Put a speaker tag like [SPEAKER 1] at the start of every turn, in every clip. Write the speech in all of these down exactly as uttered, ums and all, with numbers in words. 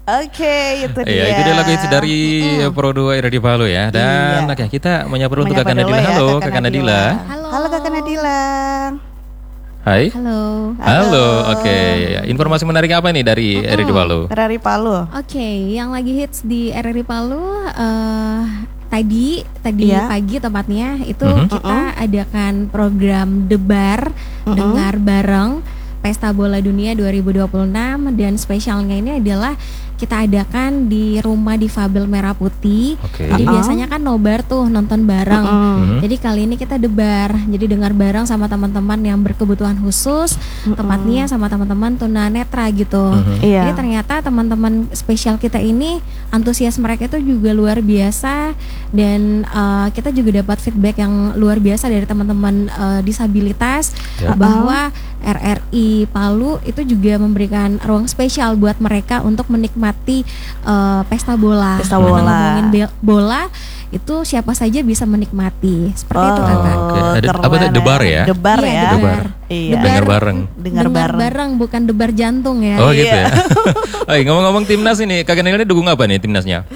[SPEAKER 1] Oke, itu dia.
[SPEAKER 2] Iya, itu dia lagu hits dari mm-hmm. Pro dua R D Palu ya. Dan iya. Oke, kita menyapa untuk Kakak Nadila. Ya, halo, Kakak Nadila.
[SPEAKER 1] Halo. Halo Kakak Nadila.
[SPEAKER 2] Hai.
[SPEAKER 3] Halo.
[SPEAKER 2] Halo. Halo. Oke, okay. Informasi menarik apa nih dari uh-uh. R R I Palu?
[SPEAKER 1] R R I Palu.
[SPEAKER 3] Oke, okay. Yang lagi hits di R R I Palu uh, tadi tadi yeah. pagi tepatnya itu uh-huh. kita uh-uh. adakan program Debar uh-uh. Dengar Bareng Pesta Bola Dunia dua ribu dua puluh enam dan spesialnya ini adalah kita adakan di Rumah Difabel Merah Putih. Okay. Jadi uh-huh. biasanya kan nobar tuh nonton bareng. Uh-huh. Jadi kali ini kita debar. Jadi dengar bareng sama teman-teman yang berkebutuhan khusus, uh-huh. tepatnya sama teman-teman tunanetra gitu. Uh-huh.
[SPEAKER 1] Yeah.
[SPEAKER 3] Jadi ternyata teman-teman spesial kita ini antusias mereka itu juga luar biasa dan uh, kita juga dapat feedback yang luar biasa dari teman-teman uh, disabilitas yeah. bahwa R R I Palu itu juga memberikan ruang spesial buat mereka untuk menikmati Mati uh, pesta bola.
[SPEAKER 1] Pesta bola.
[SPEAKER 3] Ngomongin be- bola itu siapa saja bisa menikmati. Seperti
[SPEAKER 1] oh,
[SPEAKER 3] itu Kakak.
[SPEAKER 2] Okay. Ada, apa itu debar ya?
[SPEAKER 1] Debar
[SPEAKER 3] iya,
[SPEAKER 1] ya.
[SPEAKER 3] Debar.
[SPEAKER 1] Iya.
[SPEAKER 3] Debar.
[SPEAKER 2] Dengar bareng.
[SPEAKER 1] Dengar,
[SPEAKER 3] Dengar
[SPEAKER 1] bareng.
[SPEAKER 3] bareng bukan debar jantung ya.
[SPEAKER 2] Oh gitu ya. Oke, ngomong-ngomong timnas ini, Kakak Nadila dukung apa nih timnasnya?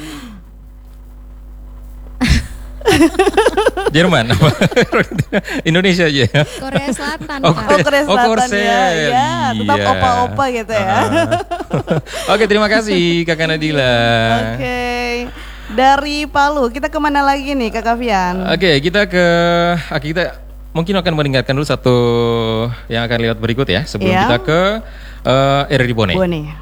[SPEAKER 2] Jerman apa? Indonesia aja ya?
[SPEAKER 3] Korea Selatan.
[SPEAKER 1] Oh, Korea, oh, Korea Selatan oh, Korea. ya. Ya, tetap
[SPEAKER 2] iya.
[SPEAKER 1] opa-opa gitu ya.
[SPEAKER 2] Oke, terima kasih Kakak Nadila.
[SPEAKER 1] Oke. Dari Palu, kita kemana lagi nih Kakak Fian?
[SPEAKER 2] Oke, kita ke kita mungkin akan mendengarkan dulu satu yang akan lewat berikut ya sebelum yeah. kita ke uh, R R I Bone.
[SPEAKER 1] Bone.